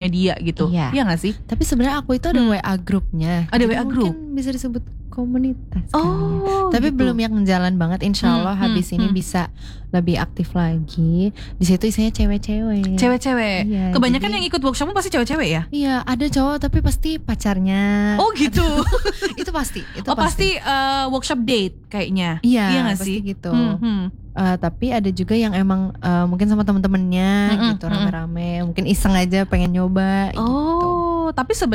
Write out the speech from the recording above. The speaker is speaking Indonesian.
media gitu. Iya. Iya gak sih? Tapi sebenarnya aku itu ada WA grupnya. Ada Jadi WA group. mungkin bisa disebut komunitas. Oh, tapi gitu. belum yang jalan banget. Insya Allah habis ini bisa lebih aktif lagi. Di situ isinya cewek-cewek. Cewek-cewek. Iya, Kebanyakan jadi- yang ikut workshopmu pasti cewek-cewek ya? Iya, ada cowok tapi pasti pacarnya. Oh gitu. Itu pasti. Itu pasti workshop date kayaknya. Iya, Iya gak pasti sih? gitu. Tapi ada juga yang emang mungkin sama temen-temennya gitu rame-rame. Mungkin iseng aja pengen nyoba. Gitu. Oh, tapi sebenarnya